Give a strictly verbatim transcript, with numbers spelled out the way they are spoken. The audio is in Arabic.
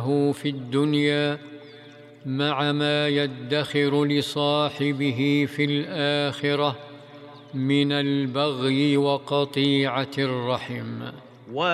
في الدنيا مع ما يدخر لصاحبه في الآخرة من البغي وقطيعة الرحم.